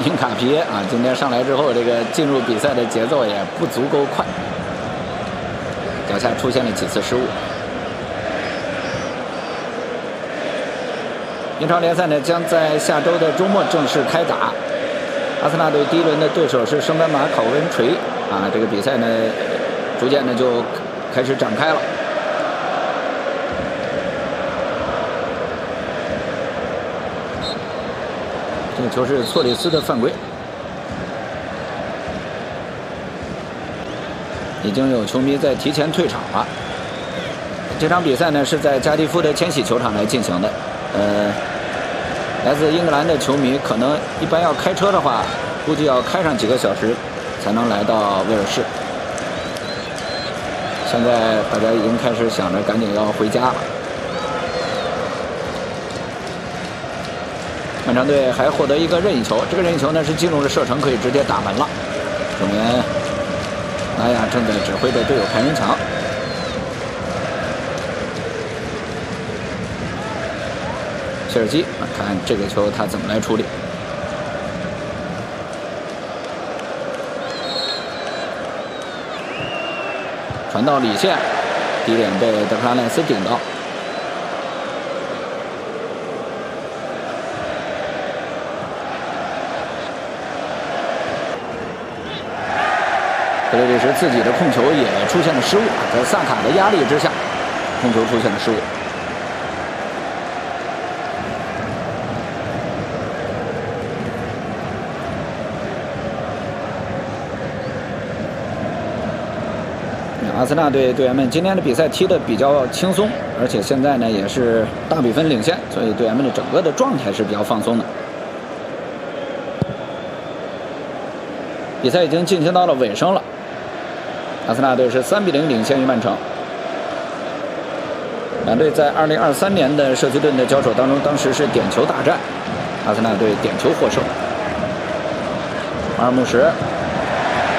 因卡皮耶啊，今天上来之后，这个进入比赛的节奏也不足够快，脚下出现了几次失误。英超联赛呢将在下周的周末正式开打。阿森纳队第一轮的对手是圣班马考温垂啊，这个比赛呢逐渐的就开始展开了。这个球是错里斯的犯规，已经有球迷在提前退场了。这场比赛呢是在加迪夫的千禧球场来进行的，来自英格兰的球迷可能一般要开车的话，估计要开上几个小时才能来到威尔士。现在大家已经开始想着赶紧要回家了。曼城队还获得一个任意球，这个任意球呢是进入了射程，可以直接打门了，说明拉亚正在指挥着队友盘人墙。切尔西看这个球他怎么来处理。传到里线，低点被德克拉赖斯顶到。格雷利什自己的控球也出现了失误，在萨卡的压力之下，控球出现了失误。阿森纳队队员们今天的比赛踢得比较轻松，而且现在呢也是大比分领先，所以队员们的整个的状态是比较放松的。比赛已经进行到了尾声了，阿森纳队是3比0领先于曼城。两队在2023年的社区盾的交手当中，当时是点球大战，阿森纳队点球获胜。马尔穆什